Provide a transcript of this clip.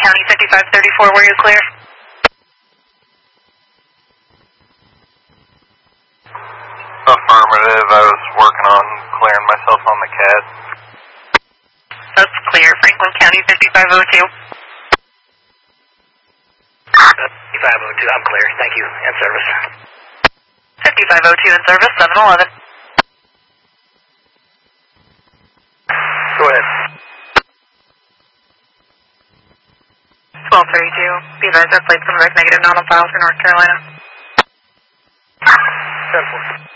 County 5534, were you clear? Affirmative. I was working on clearing myself on the CAD. That's clear. Franklin County 5502. 5502, I'm clear. Thank you. In service. 5502 in service, 711. Go ahead. 1232. Be advised, our plates come back negative, not on file for North Carolina. 10-4.